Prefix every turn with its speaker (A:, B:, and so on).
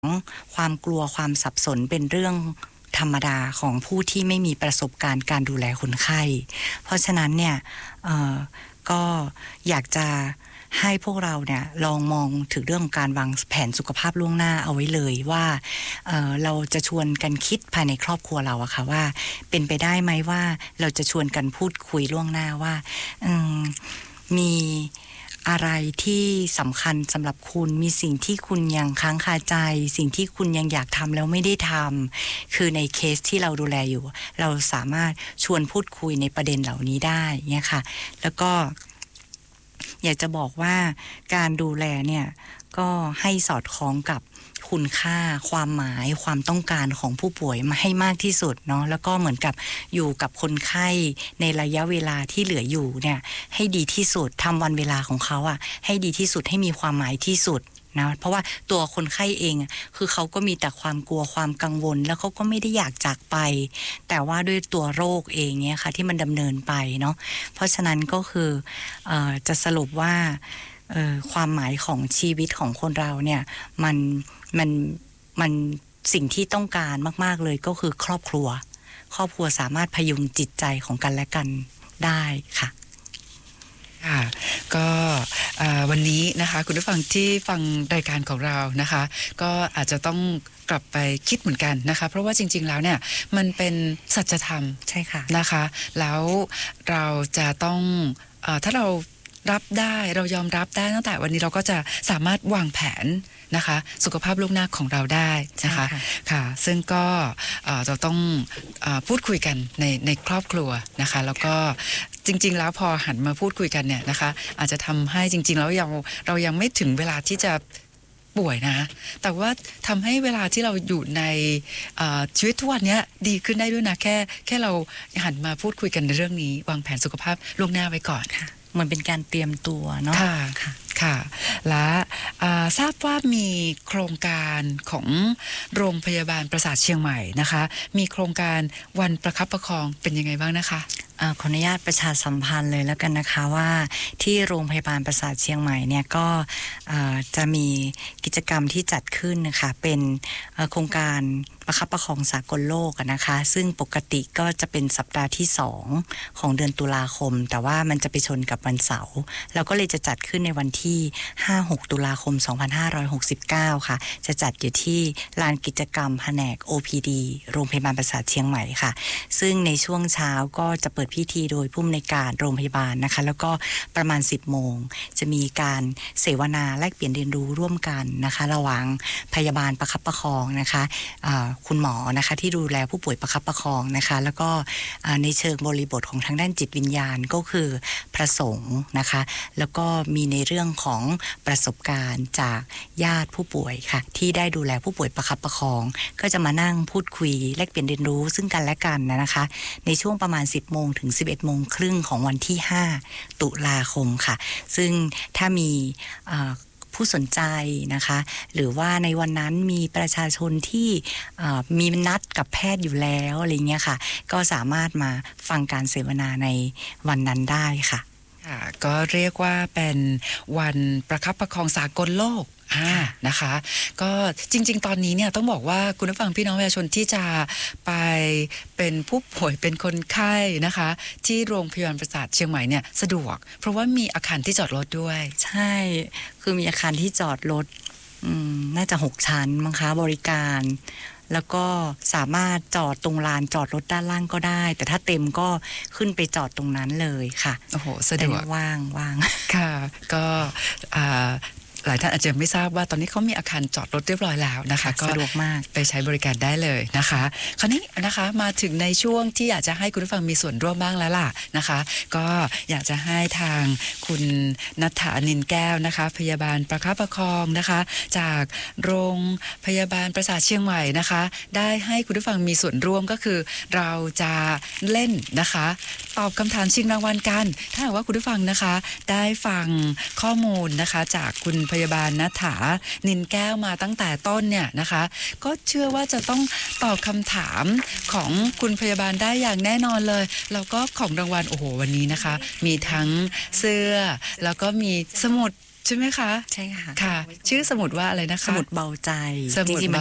A: ความกลัวความสับสนเป็นเรื่องธรรมดาของผู้ที่ไม่มีประสบการณ์การดูแลคนไข้เพราะฉะนั้นเนี่ยก็อยากจะให้พวกเราเนี่ยลองมองถึงเรื่องของการวางแผนสุขภาพล่วงหน้าเอาไว้เลยว่าเราจะชวนกันคิดภายในครอบครัวเราอะค่ะว่าเป็นไปได้ไหมว่าเราจะชวนกันพูดคุยล่วงหน้าว่ามีอะไรที่สำคัญสำหรับคุณมีสิ่งที่คุณยังค้างคาใจสิ่งที่คุณยังอยากทำแล้วไม่ได้ทำคือในเคสที่เราดูแลอยู่เราสามารถชวนพูดคุยในประเด็นเหล่านี้ได้เนี่ยค่ะแล้วก็อยากจะบอกว่าการดูแลเนี่ยก็ให้สอดคล้องกับคุณค่าความหมายความต้องการของผู้ป่วยมาให้มากที่สุดเนาะแล้วก็เหมือนกับอยู่กับคนไข้ในระยะเวลาที่เหลืออยู่เนี่ยให้ดีที่สุดทำวันเวลาของเขาอ่ะให้ดีที่สุดให้มีความหมายที่สุดนะเพราะว่าตัวคนไข้เองคือเขาก็มีแต่ความกลัวความกังวลแล้วเขาก็ไม่ได้อยากจากไปแต่ว่าด้วยตัวโรคเองเนี่ยค่ะที่มันดำเนินไปเนาะเพราะฉะนั้นก็คือจะสรุปว่าความหมายของชีวิตของคนเราเนี่ยมันสิ่งที่ต้องการมากๆเลยก็คือครอบครัวสามารถพยุงจิตใจของกันและกันได้ค่ะ
B: ค่ะก็วันนี้นะคะคุณผู้ฟังที่ฟังรายการของเรานะคะก็อาจจะต้องกลับไปคิดเหมือนกันนะคะเพราะว่าจริงๆแล้วเนี่ยมันเป็นสัจธรรม
A: ใช่ค่ะ
B: นะคะแล้วเราจะต้องถ้าเรารับได้เรายอมรับได้ตั้งแต่วันนี้เราก็จะสามารถวางแผนนะคะสุขภาพล่วงหน้าของเราได้นะคะค่ะซึ่งก็จะต้องพูดคุยกันในครอบครัวนะคะแล้วก็จริงๆแล้วพอหันมาพูดคุยกันเนี่ยนะคะอาจจะทำให้จริงๆแล้วเรายังไม่ถึงเวลาที่จะป่วยนะแต่ว่าทำให้เวลาที่เราอยู่ในชีวิตทุกวันนี้ดีขึ้นได้ด้วยนะแค่เราหันมาพูดคุยกันในเรื่องนี้วางแผนสุขภาพล่วงหน้าไว้ก่อน
A: เหมือนเป็นการเตรียมตัวเนาะ
B: ค่ะและทราบว่ามีโครงการของโรงพยาบาลปราสาทเชียงใหม่นะคะมีโครงการวันประคับประคองเป็นยังไงบ้างนะคะ
A: ขออนุญาตประชาสัมพันธ์เลยแล้วกันนะคะว่าที่โรงพยาบาลปราสาทเชียงใหม่เนี่ยก็จะมีกิจกรรมที่จัดขึ้นนะคะเป็นโครงการประคับประคองสากลโลกนะคะซึ่งปกติก็จะเป็นสัปดาห์ที่2ของเดือนตุลาคมแต่ว่ามันจะไปชนกับวันเสาร์เราก็เลยจะจัดขึ้นในวันที่ 5-6 ตุลาคม 2569 ค่ะจะจัดอยู่ที่ลานกิจกรรมแผนก OPD โรงพยาบาลปราสาทเชียงใหม่ค่ะซึ่งในช่วงเช้าก็จะเปิดพิธีโดยผู้อำนวยการโรงพยาบาลนะคะแล้วก็ประมาณ 10 โมงจะมีการเสวนาแลกเปลี่ยนเรียนรู้ร่วมกันนะคะระหว่างพยาบาลประคับประคองนะคะคุณหมอนะคะที่ดูแลผู้ป่วยประคับประคองนะคะแล้วก็ในเชิงบริบทของทางด้านจิตวิญญาณก็คือพระสงฆ์นะคะแล้วก็มีในเรื่องของประสบการณ์จากญาติผู้ป่วยค่ะที่ได้ดูแลผู้ป่วยประคับประคองก็จะมานั่งพูดคุยแลกเปลี่ยนเรียนรู้ซึ่งกันและกันนะคะในช่วงประมาณ 10 โมงถึง 11 โมงครึ่งของวันที่ 5 ตุลาคมค่ะซึ่งถ้ามีผู้สนใจนะคะหรือว่าในวันนั้นมีประชาชนที่มีนัดกับแพทย์อยู่แล้วอะไรเงี้ยค่ะก็สามารถมาฟังการเสวนาในวันนั้นได้ค่ะ
B: ก็เรียกว่าเป็นวันประคับประคองสากลโลกนะคะก็จริงๆตอนนี้เนี่ยต้องบอกว่าคุณผู้ฟังพี่น้องประชาชนที่จะไปเป็นผู้ป่วยเป็นคนไข้นะคะที่โรงพยาบาลปราสาทเชียงใหม่เนี่ยสะดวกเพราะว่ามีอาคารที่จอดรถด้วย
A: ใช่คือมีอาคารที่จอดรถน่าจะ6ชั้นมั้งคะบริการแล้วก็สามารถจอดตรงลานจอดรถด้านล่างก็ได้แต่ถ้าเต็มก็ขึ้นไปจอดตรงนั้นเลยค่ะ
B: โอ้โหสะดวก
A: ว่าง
B: ค่ะก็หลายท่านอาจจะไม่ทราบว่าตอนนี้เขามีอาคารจอดรถเรียบร้อยแล้วนะคะก็
A: สะดวกมาก
B: ไปใช้บริการได้เลยนะคะคราวนี้นะคะมาถึงในช่วงที่อยากจะให้คุณผู้ฟังมีส่วนร่วมบ้างแล้วล่ะนะคะก็อยากจะให้ทางคุณณัฐฐานินแก้วนะคะพยาบาลประคับประคองนะคะจากโรงพยาบาลปราสาทเชียงใหม่นะคะได้ให้คุณผู้ฟังมีส่วนร่วมก็คือเราจะเล่นนะคะตอบคำถามชิงรางวัลกันถ้าหากว่าคุณผู้ฟังนะคะได้ฟังข้อมูลนะคะจากคุณพยาบาลณัฐฐานินแก้วมาตั้งแต่ต้นเนี่ยนะคะก็เชื่อว่าจะต้องตอบคำถามของคุณพยาบาลได้อย่างแน่นอนเลยแล้วก็ของรางวัลโอ้โหวันนี้นะคะมีทั้งเสื้อแล้วก็มีสมุดใช่ไหมคะ
A: ใช่ค่ะ
B: ค่ะ ชื่อสมุดว่าอะไรนะคะ
A: สมุดเบาใจ
B: สมุด
A: จริงๆ